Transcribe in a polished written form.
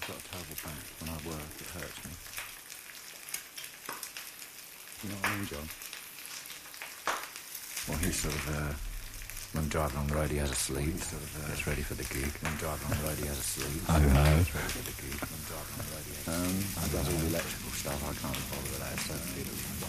I've got a terrible back. When I work, it hurts me. You know what I mean, John? Well, he's sort of, when driving on the road, he has a sleep. Gets ready for the gig. When driving on the road, he has a sleep. Oh, no. Gets ready for the gig. When driving on the road, he has a sleep. He does all the electrical stuff. I can't bother with that. It's so